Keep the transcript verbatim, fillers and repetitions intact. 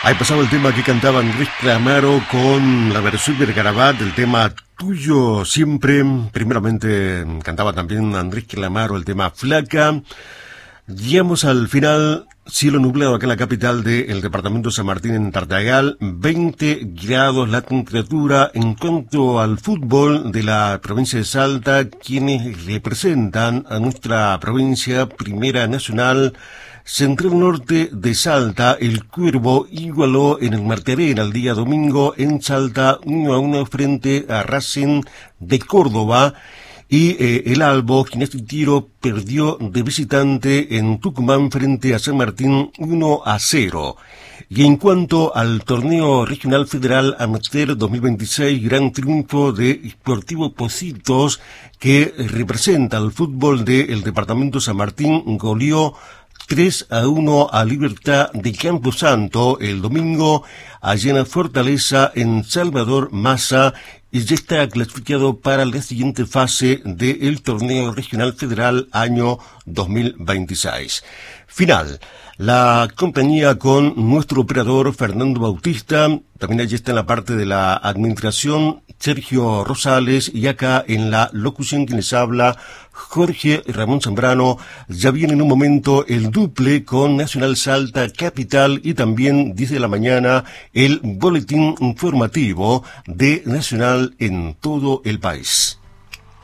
Ahí pasaba el tema que cantaba Andrés Calamaro con la versión de Garabat del tema Tuyo Siempre. Primeramente cantaba también Andrés Calamaro el tema Flaca. Llegamos al final, cielo nublado acá en la capital del departamento San Martín, en Tartagal, veinte grados la temperatura. En cuanto al fútbol de la provincia de Salta, quienes representan a nuestra provincia, Primera Nacional, Central Norte de Salta, el Cuervo igualó en el Martirena el día domingo en Salta uno a uno frente a Racing de Córdoba. Y eh, el Albo, Ginestro, perdió de visitante en Tucumán frente a San Martín uno a cero. Y en cuanto al torneo regional federal Amateur dos mil veintiséis, gran triunfo de Sportivo Pocitos, que representa al fútbol del departamento San Martín, goleó tres a uno a Libertad de Camposanto el domingo allá en la Fortaleza en Salvador Massa, y ya está clasificado para la siguiente fase del torneo regional federal año dos mil veintiséis. Final. La compañía con nuestro operador Fernando Bautista, también allí está en la parte de la administración Sergio Rosales, y acá en la locución que les habla Jorge Ramón Zambrano. Ya viene en un momento el duple con Nacional Salta Capital, y también diez de la mañana el boletín informativo de Nacional en todo el país.